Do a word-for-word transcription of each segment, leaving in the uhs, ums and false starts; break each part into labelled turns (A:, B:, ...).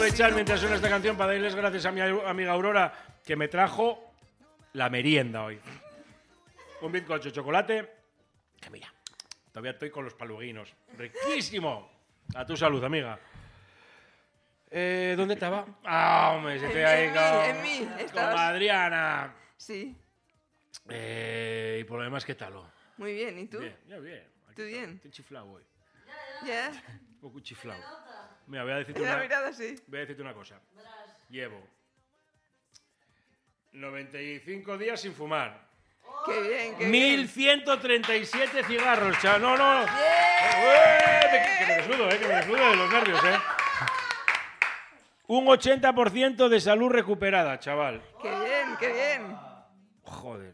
A: aprovechar mientras suena esta canción para darles gracias a mi amiga Aurora que me trajo la merienda hoy. Un bizcocho de chocolate que mira, todavía estoy con los paluguinos. ¡Riquísimo! A tu salud, amiga. Eh, ¿Dónde estaba? Ah, hombre, estoy ahí
B: en
A: con,
B: mí, en mí.
A: con Adriana.
B: Sí.
A: Eh, y por lo demás, ¿qué tal?
B: Muy bien, ¿y tú?
A: Bien, ya bien. Aquí
B: ¿Tú bien?
A: Estoy chiflado hoy.
B: Ya.
A: Un poco chiflado. Mira, voy a decirte
B: Una
A: una,
B: mirada así.
A: voy a decirte una cosa. Llevo noventa y cinco días sin fumar.
B: Qué bien, qué bien.
A: mil ciento treinta y siete cigarros, chaval. No, no. ¡Eh! Que me desnudo, eh, que me desnudo de los nervios, eh. Un ochenta por ciento de salud recuperada, chaval.
B: Qué bien, qué bien.
A: Joder.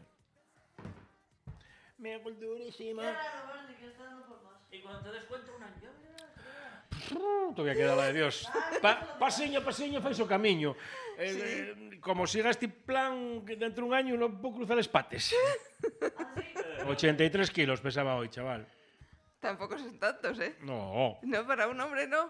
A: Me culturísima.
C: Y cuando te des cuenta un año.
A: Todavía queda la de Dios. Pa, paseño, paseño, fai o camiño. Eh,
B: Sí.
A: eh, como siga este plan que dentro de un año no puedo cruzar espates. ochenta y tres kilos pesaba hoy, chaval.
B: Tampoco son tantos, ¿eh?
A: No.
B: No, para un hombre no.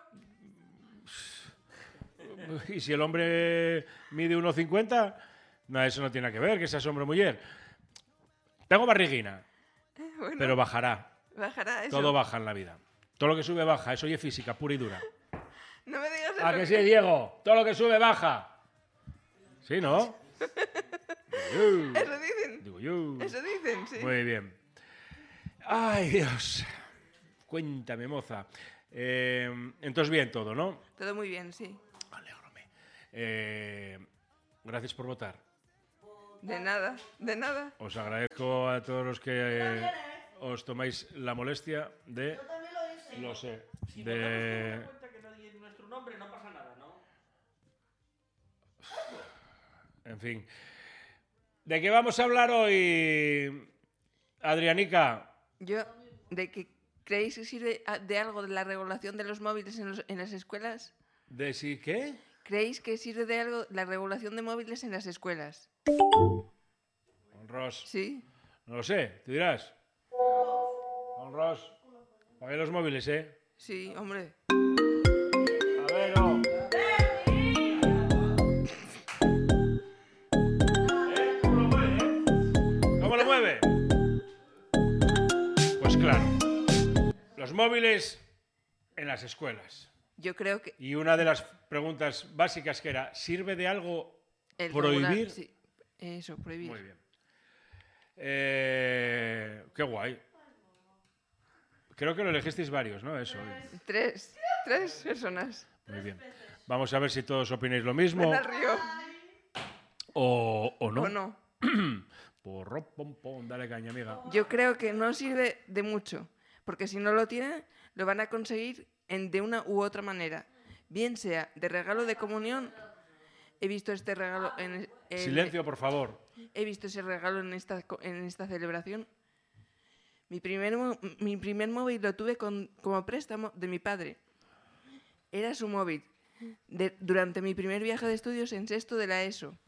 A: Y si el hombre mide uno cincuenta, no, eso no tiene que ver, que seas hombre o mujer. Tengo barriguina,
B: Bueno,
A: pero bajará.
B: bajará eso.
A: Todo baja en la vida. Todo lo que sube baja, eso ya es física, pura y dura.
B: No me digas
A: ¿A
B: eso.
A: que sí, Diego? Todo lo que sube baja. ¿Sí, no? Digo yo.
B: Eso dicen.
A: Digo yo.
B: Eso dicen, sí.
A: Muy bien. Ay, Dios. Cuéntame, moza. Eh, entonces bien todo, ¿no?
B: Todo muy bien, sí.
A: Alégrame. Eh, gracias por votar.
B: De nada, de nada.
A: Os agradezco a todos los que eh, os tomáis la molestia de... Lo sé. De...
C: cuenta que no di nuestro nombre, no pasa nada, ¿no?
A: En fin. ¿De qué vamos a hablar hoy, Adrianica?
B: Yo, ¿de que creéis que sirve a- de algo de la regulación de los móviles en, los- en las escuelas?
A: ¿De si qué?
B: ¿Creéis que sirve de algo la regulación de móviles en las escuelas?
A: Ros.
B: Sí.
A: No lo sé, tú dirás. Don Ros. A ver los móviles, ¿eh?
B: Sí, hombre.
A: A ver, no. ¿Eh? ¿Cómo lo mueve, eh? ¿Cómo lo mueve? Pues claro. Los móviles en las escuelas.
B: Yo creo que
A: Y una de las preguntas básicas que era, ¿sirve de algo
B: el
A: prohibir?
B: regular- sí, eso, prohibir.
A: Muy bien. Eh, qué guay. Creo que lo elegisteis varios, ¿no? Eso.
B: Tres, tres personas.
A: Muy bien. Vamos a ver si todos opináis lo mismo
B: Ven al río.
A: o, o no.
B: ¿O no?
A: Porro, pom, pom, dale caña, amiga.
B: Yo creo que no sirve de mucho, porque si no lo tienen, lo van a conseguir en, de una u otra manera. Bien sea de regalo de comunión, he visto este regalo en, en-
A: Silencio, por favor.
B: he visto ese regalo en esta, co- en esta celebración. Mi primer, mo- mi primer móvil lo tuve con- como préstamo de mi padre. Era su móvil de- durante mi primer viaje de estudios en sexto de la ESO.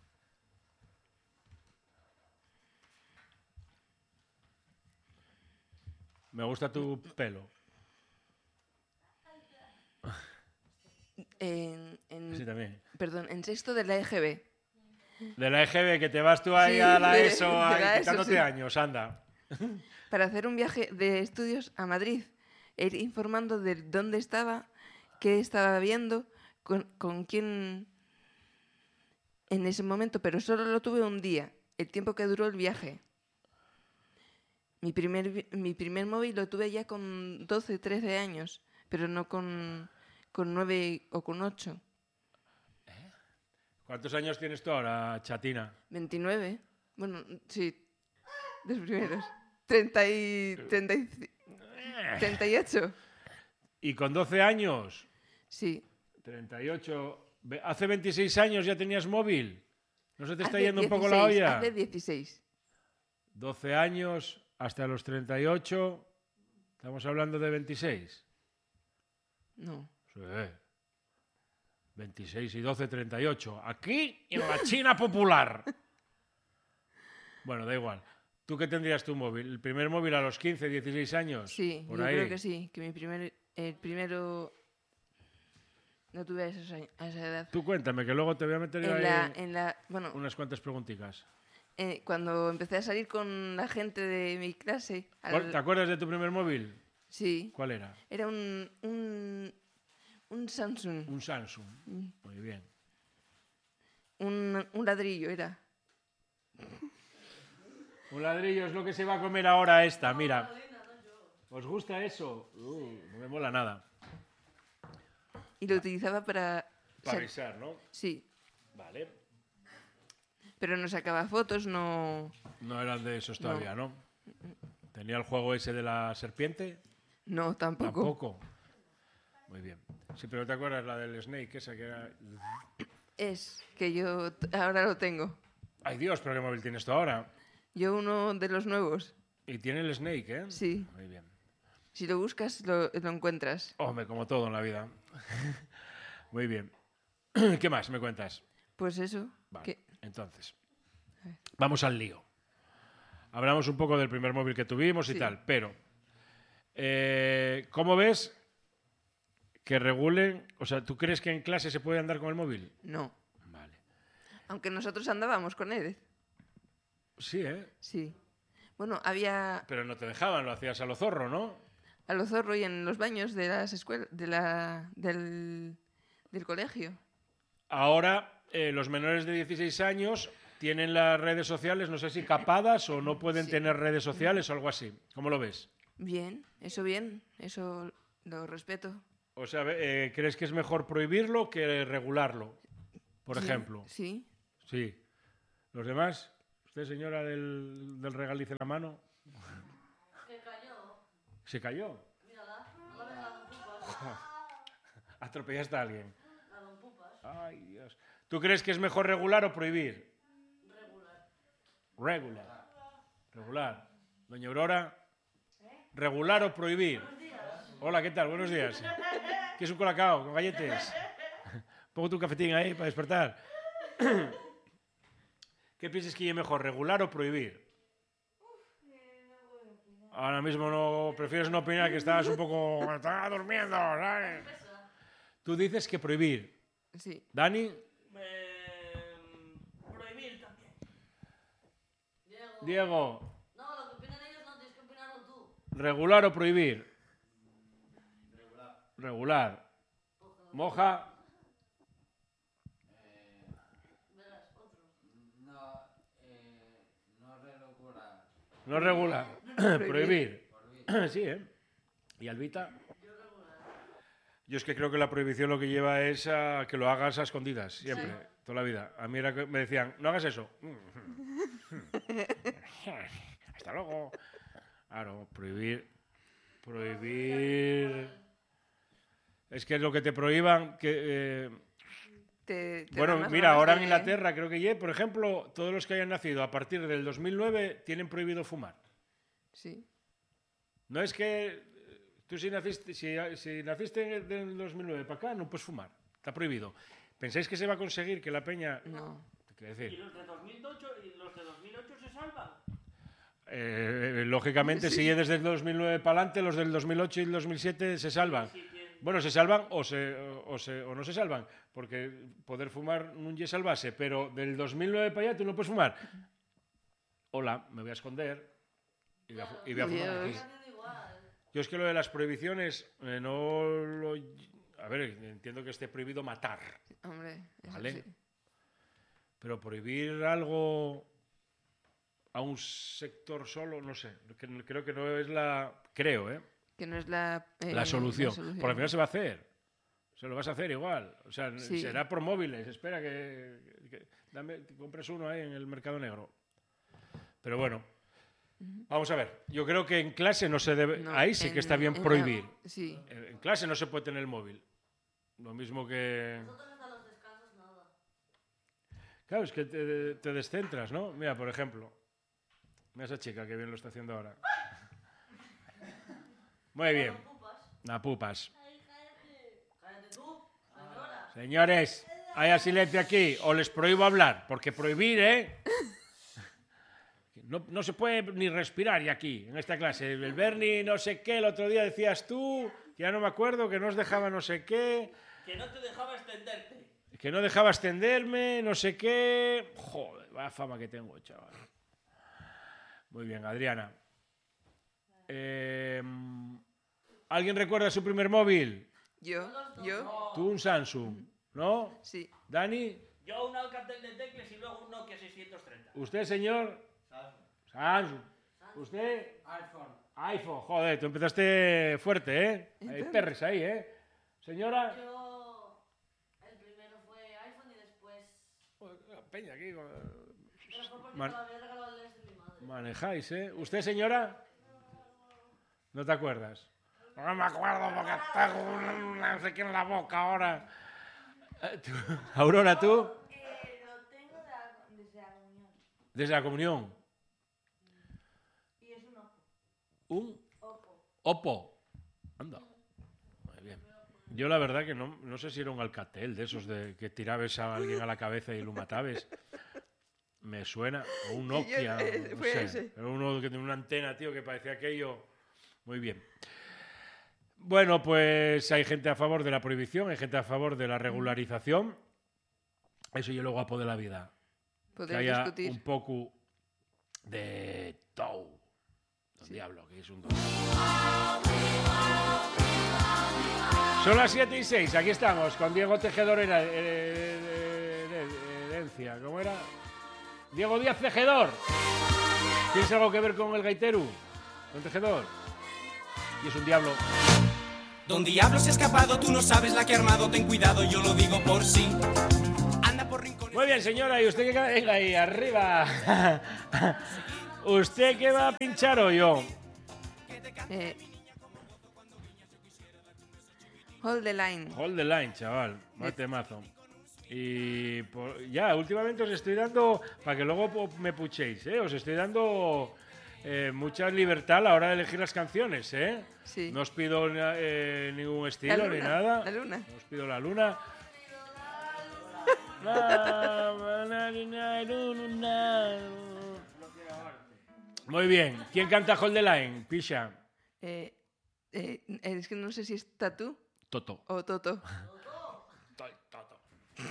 A: Me gusta tu pelo.
B: En, en-
A: Sí, también.
B: perdón, en sexto de la E G B.
A: De la E G B, que te vas tú ahí
B: Sí,
A: a la
B: de-
A: ESO,
B: de
A: ahí
B: la ESO,
A: quitándote
B: sí.
A: años, anda.
B: Para hacer un viaje de estudios a Madrid, e ir informando de dónde estaba, qué estaba viendo, con, con quién en ese momento, pero solo lo tuve un día, el tiempo que duró el viaje. Mi primer, vi- mi primer móvil lo tuve ya con doce, trece años, pero no con, con nueve o con ocho.
A: ¿Cuántos años tienes tú ahora, chatina?
B: veintinueve. Bueno, sí, de los primeros. treinta y, treinta y, treinta y ocho.
A: ¿Y con doce años?
B: Sí.
A: treinta y ocho. Ve- ¿Hace veintiséis años ya tenías móvil? ¿No se te está
B: Hace
A: yendo un poco la
B: dieciséis,
A: olla?
B: Hace dieciséis.
A: doce años hasta los treinta y ocho. ¿Estamos hablando de veintiséis?
B: No.
A: Sí. veintiséis y doce, treinta y ocho. Aquí en la China popular. Bueno, da igual. ¿Tú qué tendrías tu móvil? ¿El primer móvil a los quince, dieciséis años?
B: Sí,
A: Por
B: yo
A: ahí.
B: creo que sí. Que mi primer, el primero No tuve a, esos años- a esa edad.
A: Tú cuéntame, que luego te voy a meter yo
B: En
A: ahí
B: la, en la, bueno,
A: unas cuantas preguntitas.
B: eh, cuando empecé a salir con la gente de mi clase, al-
A: ¿Cuál- ¿Te acuerdas de tu primer móvil?
B: sí,
A: ¿Cuál era?
B: era un, un, un Samsung,
A: Un Samsung.
B: Mm.
A: Muy bien.
B: un, un ladrillo era.
A: Un ladrillo es lo que se va a comer ahora esta, mira. ¿Os gusta eso? Uh, no me mola nada.
B: Y lo utilizaba para...
A: Para
B: sa-
A: avisar, ¿no?
B: Sí,
A: Vale.
B: pero no sacaba fotos, no...
A: No eran de esos todavía, ¿no? ¿Tenía el juego ese de la serpiente?
B: No, tampoco.
A: Tampoco. Muy bien. Sí, pero ¿te acuerdas la del Snake, esa que era...
B: Es que yo t- ahora lo tengo.
A: Ay Dios, pero ¿qué móvil tienes tú ahora?
B: Yo uno de los nuevos.
A: Y tiene el Snake, ¿eh?
B: Sí.
A: Muy bien.
B: Si lo buscas, lo, lo encuentras.
A: Hombre, como todo en la vida. Muy bien. ¿Qué más me cuentas?
B: Pues eso.
A: Vale,
B: que-
A: entonces. Vamos al lío. Hablamos un poco del primer móvil que tuvimos y
B: Sí.
A: tal, pero eh, ¿cómo ves que regulen? O sea, ¿tú crees que en clase se puede andar con el móvil?
B: No.
A: Vale.
B: Aunque nosotros andábamos con él.
A: Sí, ¿eh?
B: Sí. Bueno, había
A: Pero no te dejaban, lo hacías a lo zorro, ¿no?
B: a lo zorro y en los baños de las escuelas, de la, del, del colegio.
A: Ahora, eh, los menores de dieciséis años tienen las redes sociales, no sé si capadas o no pueden
B: Sí.
A: tener redes sociales o algo así. ¿Cómo lo ves?
B: Bien, eso bien, eso lo respeto.
A: O sea, eh, ¿crees que es mejor prohibirlo que regularlo? Por
B: Sí,
A: ejemplo.
B: Sí.
A: Sí. ¿Los demás? ¿Usted, señora del, del regaliz en la mano?
C: Que cayó.
A: ¿Se cayó?
C: Mírala. No la ves a Don Pupas.
A: ¿Atropellaste a alguien?
C: A Don Pupas.
A: Ay, Dios. ¿Tú crees que es mejor regular o prohibir?
C: Regular.
A: Regular. Regular. Doña Aurora. ¿Regular o prohibir? Hola, ¿qué tal? Buenos días. ¿Quieres un colacao con galletes? Pongo tu cafetín ahí para despertar. ¿Qué piensas que es mejor, regular o prohibir? Ahora mismo no prefieres no opinar, que estabas un poco... Estaba durmiendo, ¿sabes? Tú dices que prohibir.
B: Sí.
A: ¿Dani?
C: Eh, prohibir también. Diego.
A: Diego,
C: No, lo que opinan ellos no, tienes que opinarlo tú.
A: ¿regular o prohibir? Regular. Regular. Moja,
C: Verás, otro.
D: No, eh, no regular.
A: no regular. Prohibir. Sí, ¿eh? ¿Y Albita?
C: Yo regular.
A: Yo es que creo que la prohibición lo que lleva es a que lo hagas a escondidas, siempre, toda la vida. A mí era que me decían, no hagas eso. Hasta luego. Claro, prohibir. Prohibir. Es que lo que te prohíban, que... eh,
B: Te- te da
A: bueno,
B: más
A: mira,
B: ganas
A: ahora en
B: de-
A: Inglaterra creo que, ya, por ejemplo, todos los que hayan nacido a partir del dos mil nueve tienen prohibido fumar.
B: Sí.
A: No es que eh, tú si naciste, si, si naciste en el del dos mil nueve para acá, no puedes fumar. Está prohibido. ¿Pensáis que se va a conseguir que la peña...
B: No.
A: ¿Qué
C: ¿Y
A: decir?
C: los de dos mil ocho, y los de dos mil ocho se salvan?
A: Eh, lógicamente, si es desde el dos mil nueve para adelante, los del dos mil ocho y el dos mil siete se salvan.
C: Sí, tienen-
A: Bueno, se salvan o, se, o, se, o no se salvan, porque poder fumar no es salvarse, pero del dos mil nueve para allá tú no puedes fumar. Hola, me voy a esconder y voy a, fu- y voy a fumar aquí.
B: Dios.
C: Tienen igual.
A: Yo es que lo de las prohibiciones, eh, no lo... A ver, entiendo que esté prohibido matar,
B: Hombre, eso
A: ¿vale?
B: sí.
A: Pero prohibir algo a un sector solo, no sé, que- creo que no es la... Creo, ¿eh?
B: Que no es la, eh,
A: La solución.
B: la solución.
A: Porque al final se va a hacer. Se lo vas a hacer igual. O sea,
B: Sí.
A: será por móviles. Espera que, que- dame, que compres uno ahí en el mercado negro. Pero bueno, vamos a ver. Yo creo que en clase no se debe...
B: No,
A: ahí sí
B: en-
A: que está bien
B: en la-
A: prohibir.
B: Sí.
A: En en clase no se puede tener el móvil. Lo mismo que...
C: Nosotros hasta los descansos nada.
A: Claro, es que te, te descentras, ¿no? Mira, por ejemplo. Mira esa chica que bien lo está haciendo ahora. Muy bien.
C: Don Pupas.
A: Napupas.
C: Ay, cállate. Cállate tú, señora.
A: Señores, haya silencio aquí o les prohíbo hablar, porque prohibir, ¿eh? No, no se puede ni respirar ya aquí, en esta clase. El Bernie no sé qué, el otro día decías tú, que ya no me acuerdo, que nos dejaba no sé qué.
C: Que no te dejaba extenderte.
A: Que no dejaba extenderme, no sé qué. Joder, vaya fama que tengo, chaval. Muy bien, Adriana. Eh, ¿Alguien recuerda su primer móvil?
B: Yo, yo,
A: Tú un Samsung, ¿no?
B: sí.
A: ¿Dani?
C: Yo un Alcatel de teclas y luego un Nokia seiscientos treinta.
A: ¿Usted, señor? Samsung. ¿Usted?
D: iPhone.
A: iPhone. Joder, tú empezaste fuerte, ¿eh? Hay perres ahí, ¿eh? Señora.
C: Yo... El primero fue iPhone y después...
A: Peña, aquí.
C: Pero fue porque
A: Man-
C: me lo había regalado el ex de mi madre.
A: Manejáis, ¿eh? ¿Usted, señora? ¿No te acuerdas? No me acuerdo porque tengo un no sé qué en la boca ahora. Eh, tú- Aurora, ¿tú?
E: Eh, lo tengo de la- desde la comunión.
A: Desde la comunión.
E: Y es un Oppo.
A: Un
E: Oppo.
A: Oppo. Anda. Muy bien. Yo la verdad que no, no sé si era un Alcatel de esos de que tirabas a alguien a la cabeza y lo matabas. Me suena. O un Nokia.
B: eh,
A: no
B: fue
A: sé.
B: ese.
A: Era uno que tenía una antena, tío, que parecía aquello. Muy bien. Bueno, pues hay gente a favor de la prohibición, hay gente a favor de la regularización. Eso y lo guapo de la vida. Que
B: Podemos
A: haya
B: discutir.
A: un poco de todo. Don Diablo, que es un don. Son las siete y seis, aquí estamos con Diego Tejedor era, eh, eh, eh, herencia, ¿cómo era? Diego Díaz Tejedor. ¿Tienes algo que ver con el gaitero? ¿Con Tejedor? Y es un diablo.
F: Don Diablo se ha escapado, tú no sabes la que ha armado, ten cuidado, yo lo digo por sí. Anda por rincones.
A: Muy bien, señora, ¿y usted qué? Venga ahí, arriba. ¿Usted qué va a pinchar o yo?
B: Eh, Hold the line.
A: Hold the line, chaval. Mate mazo. Y por- ya, últimamente os estoy dando, para que luego po- me puchéis, ¿eh? Os estoy dando eh, mucha libertad a la hora de elegir las canciones, ¿eh?
B: Sí.
A: No os pido eh, ningún
B: La
A: estilo
B: luna,
A: ni nada.
B: la luna.
A: No os pido la luna. Muy bien. ¿Quién canta Hold the Line? Pisha.
B: Eh, eh, es que no sé si es Tatú
A: Toto.
B: o Toto.
A: Toto.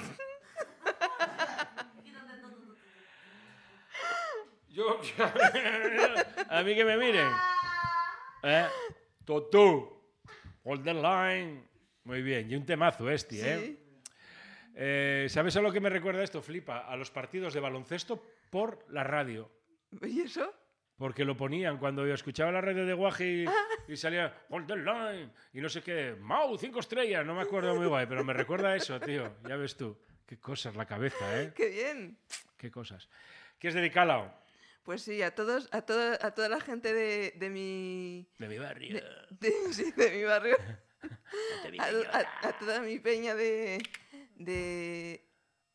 A: Yo, a mí que me miren. ¿Eh? Toto. Hold the line. Muy bien. Y un temazo este, ¿eh?
B: Sí.
A: Eh, ¿Sabes a lo que me recuerda esto? Flipa. A los partidos de baloncesto por la radio.
B: ¿Y eso?
A: Porque lo ponían cuando yo escuchaba la radio de Guaji y salía Hold the line y no sé qué. Mau, cinco estrellas. No me acuerdo muy guay, pero me recuerda a eso, tío. Ya ves tú. Qué cosas la cabeza, ¿eh?
B: ¡Qué bien!
A: Qué cosas. ¿Qué es dedicado?
B: Pues sí, a todos, a toda, a toda la gente de, de mi.
A: De mi barrio.
B: De, de- sí, de mi barrio.
A: De mi
B: A,
A: señora.
B: a- a toda mi peña de. de.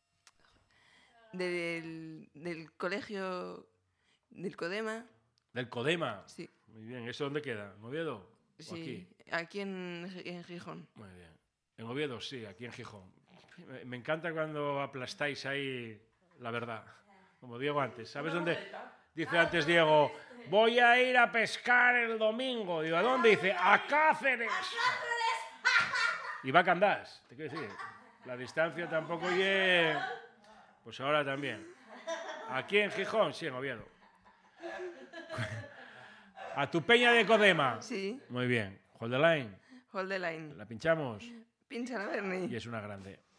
B: del, del colegio. del Codema.
A: Del Codema.
B: Sí,
A: Muy bien. ¿Eso dónde queda? ¿En Oviedo? ¿O
B: sí.
A: aquí?
B: Aquí en, en Gijón.
A: Muy bien. En Oviedo, sí, aquí en Gijón. Me, me encanta cuando aplastáis ahí la verdad. Como Diego antes. ¿Sabes dónde? Dice antes Diego, voy a ir a pescar el domingo. Digo, ¿a dónde? Dice, a Cáceres. Y va a Candás. Te quiero decir, la distancia tampoco es... Pues ahora también. Aquí en Gijón, sí, en Oviedo. A tu peña de Codema.
B: Sí,
A: Muy bien. Hold the line.
B: hold the line.
A: La pinchamos.
B: Pincha la Bernie.
A: Y es una grande.